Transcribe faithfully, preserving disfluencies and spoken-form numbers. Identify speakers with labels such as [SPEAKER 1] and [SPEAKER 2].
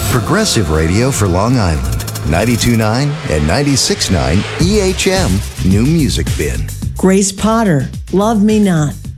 [SPEAKER 1] Progressive radio for Long Island. ninety-two point nine and ninety-six point nine E H M New Music Bin.
[SPEAKER 2] Grace Potter, Love Me Not.